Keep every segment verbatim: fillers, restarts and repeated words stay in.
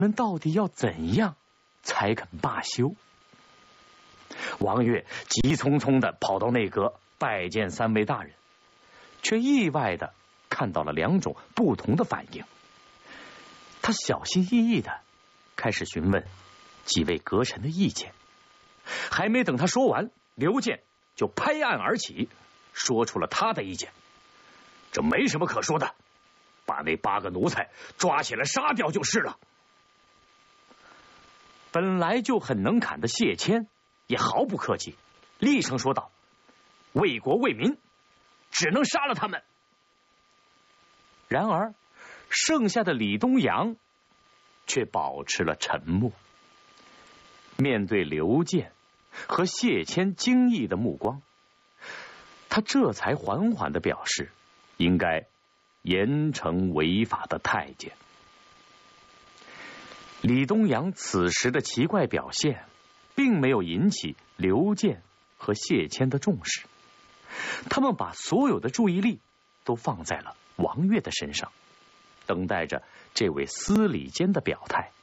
们到底要怎样才肯罢休？王悦急匆匆地跑到内阁拜见三位大人，却意外地看到了两种不同的反应。他小心翼翼地开始询问几位阁臣的意见，还没等他说完，刘建就拍案而起，说出了他的意见。这没什么可说的，把那八个奴才抓起来杀掉就是了。本来就很能砍的谢谦也毫不客气，厉声说道：为国为民，只能杀了他们。然而剩下的李东阳却保持了沉默。面对刘建和谢谦惊异的目光，他这才缓缓地表示应该严惩违法的太监。李东阳此时的奇怪表现并没有引起刘建和谢谦的重视，他们把所有的注意力都放在了王悦的身上，等待着这位司礼监的表态。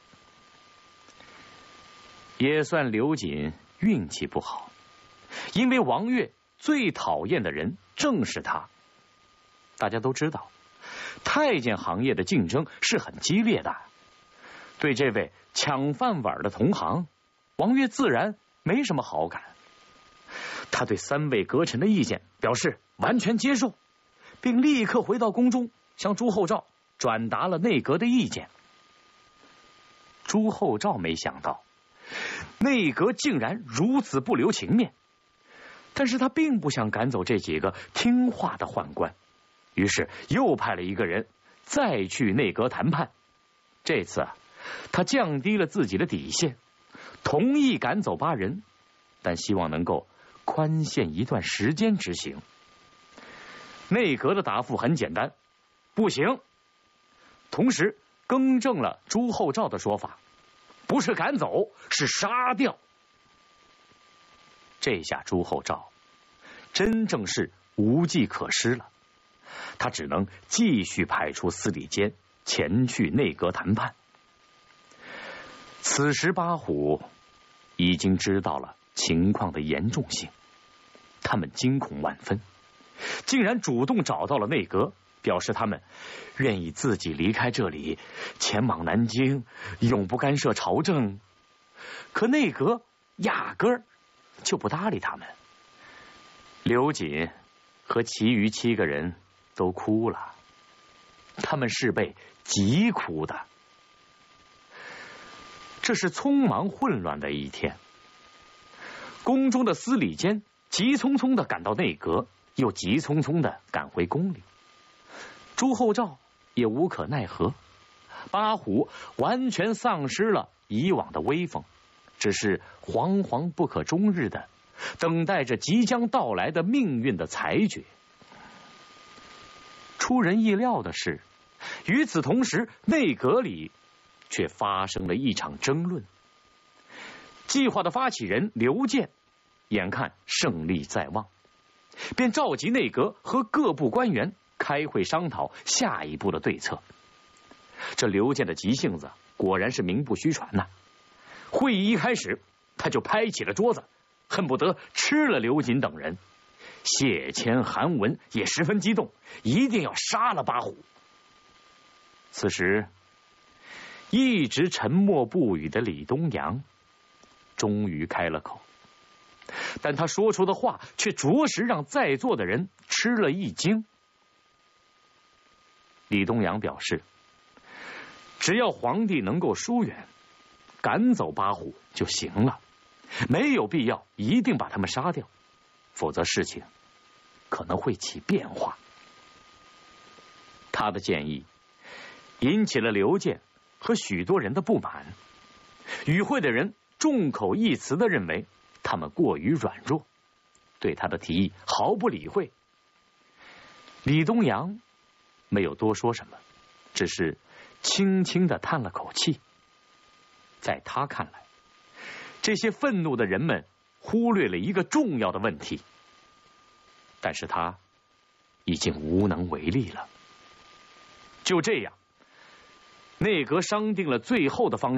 也算刘瑾运气不好，因为王悦最讨厌的人正是他。大家都知道，太监行业的竞争是很激烈的，对这位抢饭碗的同行，王悦自然没什么好感。他对三位阁臣的意见表示完全接受，并立刻回到宫中向朱厚照转达了内阁的意见。朱厚照没想到内阁竟然如此不留情面，但是他并不想赶走这几个听话的宦官，于是又派了一个人再去内阁谈判。这次啊，他降低了自己的底线，同意赶走八人，但希望能够宽限一段时间执行。内阁的答复很简单，不行，同时更正了朱厚照的说法，不是赶走，是杀掉。这下朱厚照真正是无计可施了，他只能继续派出司礼监前去内阁谈判。此时八虎已经知道了情况的严重性，他们惊恐万分，竟然主动找到了内阁，表示他们愿意自己离开这里，前往南京，永不干涉朝政。可内阁压根儿就不搭理他们。刘瑾和其余七个人都哭了，他们是被疾哭的。这是匆忙混乱的一天，宫中的司礼监急匆匆地赶到内阁，又急匆匆地赶回宫里。朱厚照也无可奈何，八虎完全丧失了以往的威风，只是惶惶不可终日的等待着即将到来的命运的裁决。出人意料的是，与此同时，内阁里却发生了一场争论。计划的发起人刘建眼看胜利在望，便召集内阁和各部官员开会商讨下一步的对策。这刘建的急性子果然是名不虚传呐、啊！会议一开始，他就拍起了桌子，恨不得吃了刘瑾等人。谢谦、韩文也十分激动，一定要杀了八虎。此时，一直沉默不语的李东阳终于开了口，但他说出的话却着实让在座的人吃了一惊。李东阳表示，只要皇帝能够疏远，赶走八虎就行了，没有必要一定把他们杀掉，否则事情可能会起变化。他的建议引起了刘建和许多人的不满，与会的人众口一词地认为他们过于软弱，对他的提议毫不理会。李东阳没有多说什么，只是轻轻地叹了口气。在他看来，这些愤怒的人们忽略了一个重要的问题，但是他已经无能为力了。就这样， 内阁商定了最后的方